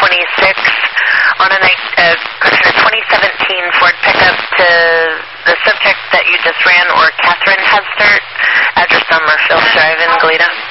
on a 2017 Ford pickup to the subject that you just ran, or Catherine Hestert, address on Murphy Drive in Goleta.